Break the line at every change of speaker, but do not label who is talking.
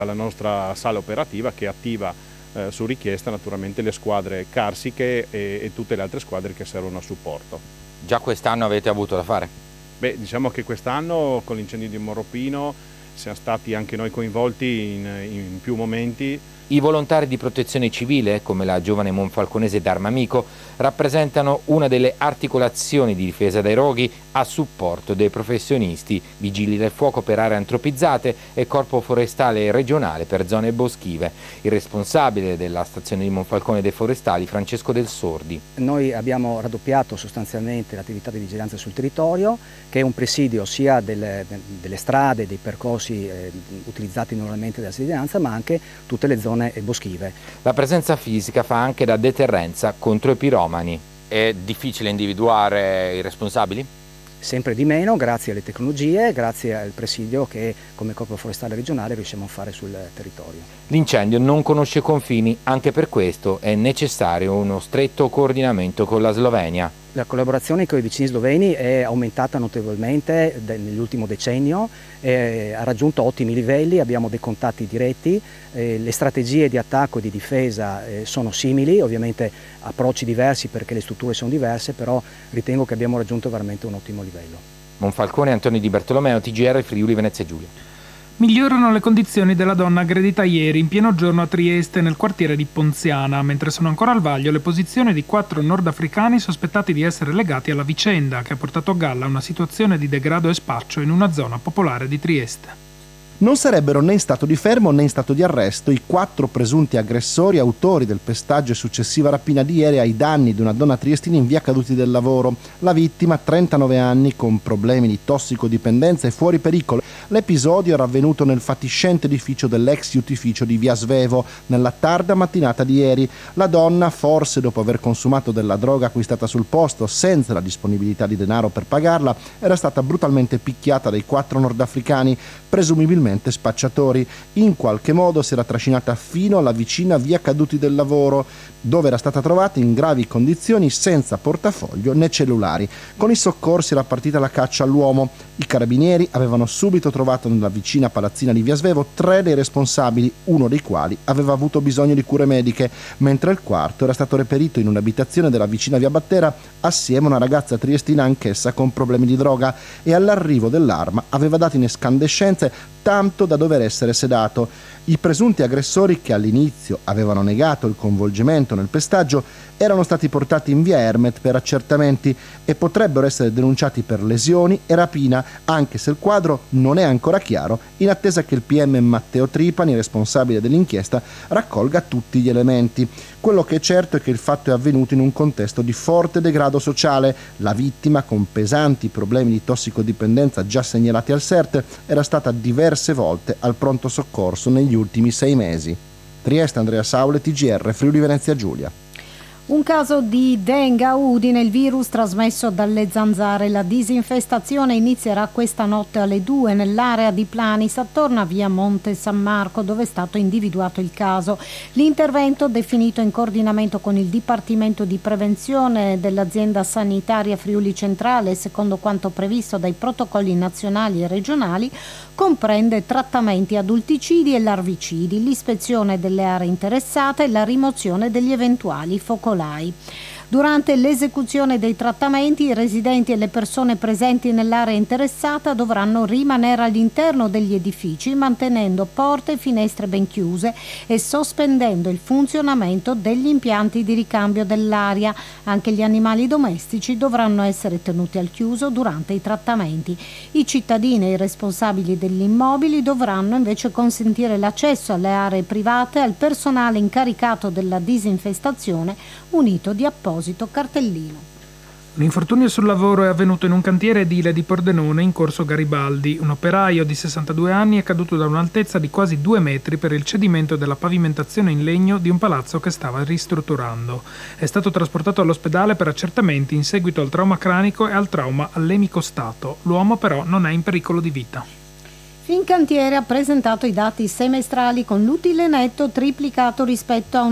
alla nostra sala operativa che attiva su richiesta naturalmente le squadre carsiche e tutte le altre squadre che servono a supporto.
Già quest'anno avete avuto da fare?
Beh, diciamo che quest'anno con l'incendio di Morropino siamo stati anche noi coinvolti in più momenti.
I volontari di protezione civile, come la giovane monfalconese Dharma Amico, rappresentano una delle articolazioni di difesa dai roghi a supporto dei professionisti, vigili del fuoco per aree antropizzate e corpo forestale regionale per zone boschive. Il responsabile della stazione di Monfalcone dei Forestali, Francesco Del Sordi.
Noi abbiamo raddoppiato sostanzialmente l'attività di vigilanza sul territorio, che è un presidio sia delle strade, dei percorsi utilizzati normalmente dalla vigilanza, ma anche tutte le zone boschive.
La presenza fisica fa anche da deterrenza contro i piromani. È difficile individuare i responsabili?
Sempre di meno, grazie alle tecnologie, grazie al presidio che come Corpo Forestale Regionale riusciamo a fare sul territorio.
L'incendio non conosce confini, anche per questo è necessario uno stretto coordinamento con la Slovenia.
La collaborazione con i vicini sloveni è aumentata notevolmente nell'ultimo decennio, ha raggiunto ottimi livelli, abbiamo dei contatti diretti, le strategie di attacco e di difesa sono simili, ovviamente approcci diversi perché le strutture sono diverse, però ritengo che abbiamo raggiunto veramente un ottimo livello.
Monfalcone, Antonio Di Bertolomeo, TGR Friuli Venezia Giulia.
Migliorano le condizioni della donna aggredita ieri in pieno giorno a Trieste nel quartiere di Ponziana, mentre sono ancora al vaglio le posizioni di 4 nordafricani sospettati di essere legati alla vicenda che ha portato a galla una situazione di degrado e spaccio in una zona popolare di Trieste.
Non sarebbero né in stato di fermo né in stato di arresto i 4 presunti aggressori autori del pestaggio e successiva rapina di ieri ai danni di una donna triestina in via Caduti del Lavoro. La vittima, 39 anni, con problemi di tossicodipendenza e fuori pericolo. L'episodio era avvenuto nel fatiscente edificio dell'ex iutificio di via Svevo, nella tarda mattinata di ieri. La donna, forse dopo aver consumato della droga acquistata sul posto senza la disponibilità di denaro per pagarla, era stata brutalmente picchiata dai 4 nordafricani, presumibilmente spacciatori. In qualche modo si era trascinata fino alla vicina via Caduti del Lavoro, dove era stata trovata in gravi condizioni senza portafoglio né cellulari. Con i soccorsi era partita la caccia all'uomo. I carabinieri avevano subito trovato nella vicina palazzina di via Svevo 3 dei responsabili, uno dei quali aveva avuto bisogno di cure mediche, mentre il quarto era stato reperito in un'abitazione della vicina via Battera assieme a una ragazza triestina anch'essa con problemi di droga, e all'arrivo dell'arma aveva dato in escandescenze tanto da dover essere sedato. I presunti aggressori, che all'inizio avevano negato il coinvolgimento nel pestaggio, erano stati portati in via Ermet per accertamenti e potrebbero essere denunciati per lesioni e rapina, anche se il quadro non è ancora chiaro, in attesa che il PM Matteo Tripani, responsabile dell'inchiesta, raccolga tutti gli elementi. Quello che è certo è che il fatto è avvenuto in un contesto di forte degrado sociale. La vittima, con pesanti problemi di tossicodipendenza già segnalati al SERT, era stata diverse volte al pronto soccorso negli ultimi 6 mesi. Trieste, Andrea Saule, TGR Friuli Venezia Giulia.
Un caso di Dengue a Udine, il virus trasmesso dalle zanzare. La disinfestazione inizierà questa notte alle 2 nell'area di Planis attorno a via Monte San Marco, dove è stato individuato il caso. L'intervento, definito in coordinamento con il Dipartimento di Prevenzione dell'Azienda Sanitaria Friuli Centrale, secondo quanto previsto dai protocolli nazionali e regionali, comprende trattamenti adulticidi e larvicidi, l'ispezione delle aree interessate e la rimozione degli eventuali focolai. Durante l'esecuzione dei trattamenti, i residenti e le persone presenti nell'area interessata dovranno rimanere all'interno degli edifici, mantenendo porte e finestre ben chiuse e sospendendo il funzionamento degli impianti di ricambio dell'aria. Anche gli animali domestici dovranno essere tenuti al chiuso durante i trattamenti. I cittadini e i responsabili degli immobili dovranno invece consentire l'accesso alle aree private al personale incaricato della disinfestazione, munito di apposito cartellino.
Un infortunio sul lavoro è avvenuto in un cantiere edile di Pordenone in corso Garibaldi. Un operaio di 62 anni è caduto da un'altezza di quasi 2 metri per il cedimento della pavimentazione in legno di un palazzo che stava ristrutturando. È stato trasportato all'ospedale per accertamenti in seguito al trauma cranico e al trauma all'emicostato. L'uomo però non è in pericolo di vita.
Fincantiere ha presentato i dati semestrali con l'utile netto triplicato rispetto a un